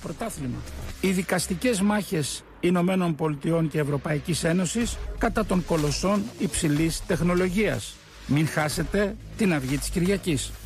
πρωτάθλημα. Οι δικαστικές μάχες Ηνωμένων Πολιτειών και Ευρωπαϊκής Ένωσης κατά των κολοσσών υψηλής τεχνολογίας. Μην χάσετε την αυγή της Κυριακής.